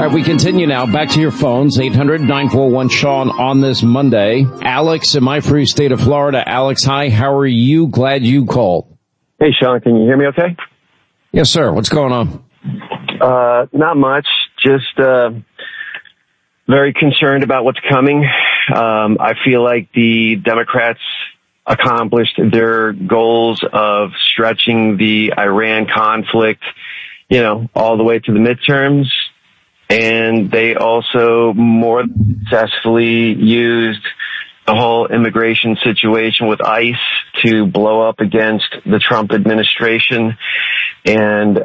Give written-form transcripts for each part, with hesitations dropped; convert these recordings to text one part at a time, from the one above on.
right, we continue now. Back to your phones, 800-941-SEAN on this Monday. Alex in my free state of Florida. Alex, hi, how are you? Glad you called. Hey, Sean, can you hear me okay? Yes, sir. What's going on? Not much. Just very concerned about what's coming. I feel like the Democrats accomplished their goals of stretching the Iran conflict, all the way to the midterms. And they also more successfully used the whole immigration situation with ICE to blow up against the Trump administration. And,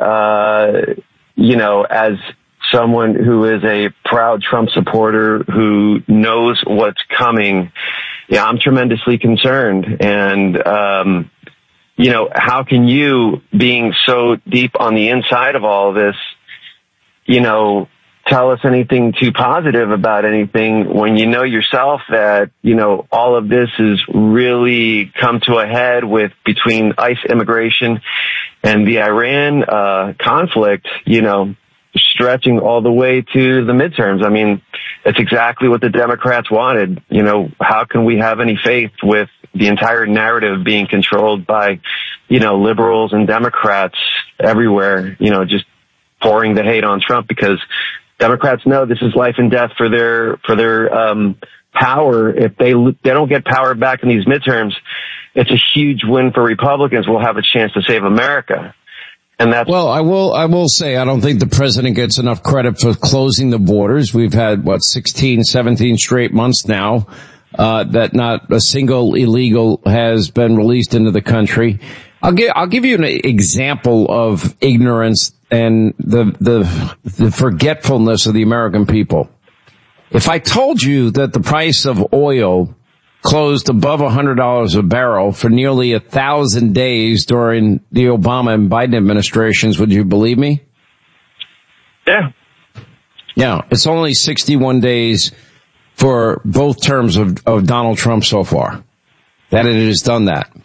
as someone who is a proud Trump supporter who knows what's coming, I'm tremendously concerned. And, how can you, being so deep on the inside of all of this, tell us anything too positive about anything when you know yourself that, all of this has really come to a head with between ICE immigration and the Iran conflict, stretching all the way to the midterms. I mean, it's exactly what the Democrats wanted. How can we have any faith with the entire narrative being controlled by, liberals and Democrats everywhere, just pouring the hate on Trump, because Democrats know this is life and death for their power. If they don't get power back in these midterms, it's a huge win for Republicans. We'll have a chance to save America. And that's well, I will say I don't think the president gets enough credit for closing the borders. We've had 16, 17 straight months now that not a single illegal has been released into the country. I'll give you an example of ignorance and the forgetfulness of the American people. If I told you that the price of oil closed above $100 a barrel for nearly 1,000 days during the Obama and Biden administrations, would you believe me? Yeah. Yeah, it's only 61 days for both terms of Donald Trump so far that it has done that.